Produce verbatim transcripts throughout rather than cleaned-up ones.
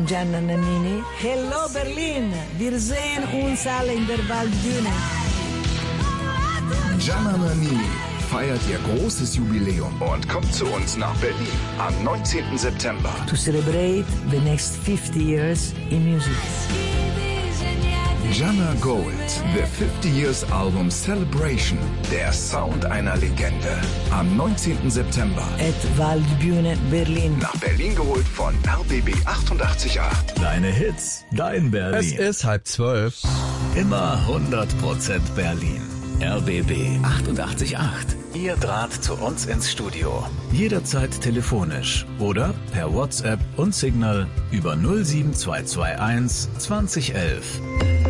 Gianna Nannini. Hello Berlin, wir sehen uns alle in der Waldbühne. Gianna Nannini feiert ihr großes Jubiläum und kommt zu uns nach Berlin am neunzehnten September. To celebrate the next fifty years in music. Gianna Gold, The fifty Years Album Celebration, der Sound einer Legende. Am neunzehnten September. At Waldbühne Berlin. Nach Berlin geholt von R B B achtundachtzig Komma acht. Deine Hits, dein Berlin. Es ist halb zwölf. Immer hundert Prozent Berlin. R B B achtundachtzig Komma acht. Ihr Draht zu uns ins Studio. Jederzeit telefonisch oder per WhatsApp und Signal über null sieben zwei zwei eins zwanzig elf.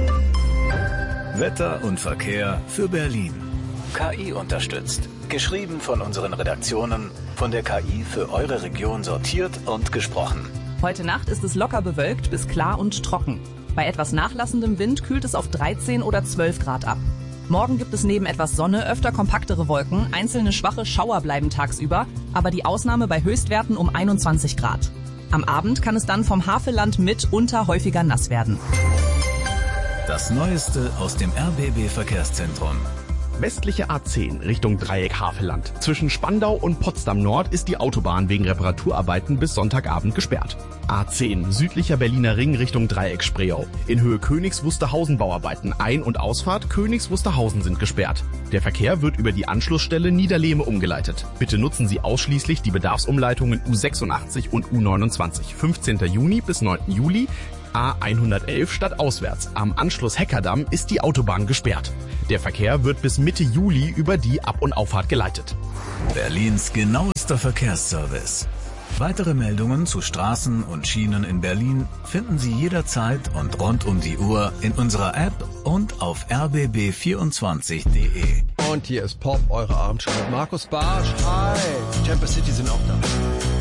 Wetter und Verkehr für Berlin. K I unterstützt. Geschrieben von unseren Redaktionen, von der K I für eure Region sortiert und gesprochen. Heute Nacht ist es locker bewölkt bis klar und trocken. Bei etwas nachlassendem Wind kühlt es auf dreizehn oder zwölf Grad ab. Morgen gibt es neben etwas Sonne öfter kompaktere Wolken, einzelne schwache Schauer bleiben tagsüber, aber die Ausnahme bei Höchstwerten um einundzwanzig Grad. Am Abend kann es dann vom Havelland mit unter häufiger nass werden. Das Neueste aus dem R B B Verkehrszentrum. Westliche A zehn Richtung Dreieck Havelland. Zwischen Spandau und Potsdam Nord ist die Autobahn wegen Reparaturarbeiten bis Sonntagabend gesperrt. A zehn südlicher Berliner Ring Richtung Dreieck Spreeau. In Höhe Königs Wusterhausen Bauarbeiten. Ein- und Ausfahrt Königs Wusterhausen sind gesperrt. Der Verkehr wird über die Anschlussstelle Niederlehme umgeleitet. Bitte nutzen Sie ausschließlich die Bedarfsumleitungen U sechsundachtzig und U neunundzwanzig. fünfzehnten Juni bis neunten Juli. A hundertelf stadtauswärts. Am Anschluss Heckerdamm ist die Autobahn gesperrt. Der Verkehr wird bis Mitte Juli über die Ab- und Auffahrt geleitet. Berlins genauester Verkehrsservice. Weitere Meldungen zu Straßen und Schienen in Berlin finden Sie jederzeit und rund um die Uhr in unserer App und auf r b b vierundzwanzig punkt d e. Und hier ist Pop, eure Abendshow mit Markus Barsch. Hi. Champions City sind auch da.